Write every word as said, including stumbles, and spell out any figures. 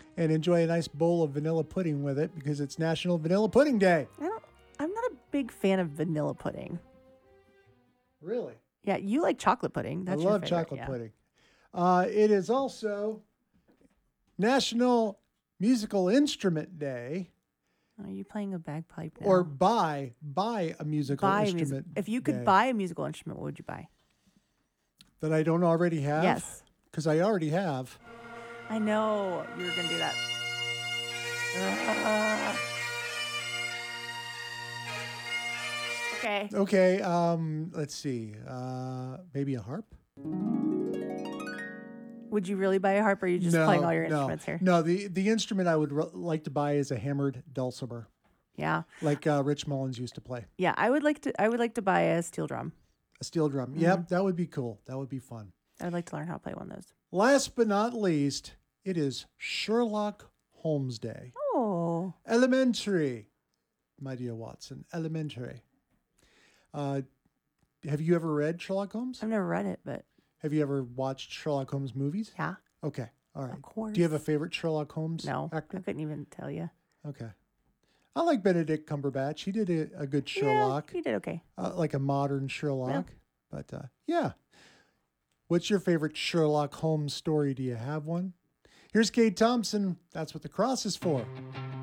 and enjoy a nice bowl of vanilla pudding with it because it's National Vanilla Pudding Day. I don't, I'm not a big fan of vanilla pudding. Really? Yeah, you like chocolate pudding. That's I your love favorite, chocolate yeah. pudding. Uh, it is also National Musical Instrument Day. Are you playing a bagpipe now? Or buy buy a musical buy a instrument. music- If you could day buy a musical instrument, what would you buy? that I don't already have. Yes. Because I already have. I know you were going to do that. Ugh. Okay. Okay. Um. Let's see. Uh. Maybe a harp. Would you really buy a harp, or are you just no, playing all your no, instruments here? No. The the instrument I would re- like to buy is a hammered dulcimer, Yeah. like uh, Rich Mullins used to play. Yeah, I would like to I would like to buy a steel drum. A steel drum. Mm-hmm. Yep. That would be cool. That would be fun. I would like to learn how to play one of those. Last but not least, it is Sherlock Holmes Day. Oh. Elementary, my dear Watson. Elementary. Uh, have you ever read Sherlock Holmes? I've never read it, but Have you ever watched Sherlock Holmes movies? yeah. Okay. All right. Of course. Do you have a favorite Sherlock Holmes No, actor? I couldn't even tell you. Okay. I like Benedict Cumberbatch. He did a, a good Sherlock, Yeah, he did okay. uh, like a modern Sherlock. But uh, yeah. What's your favorite Sherlock Holmes story? Do you have one? Here's Kate Thompson. That's what the cross is for.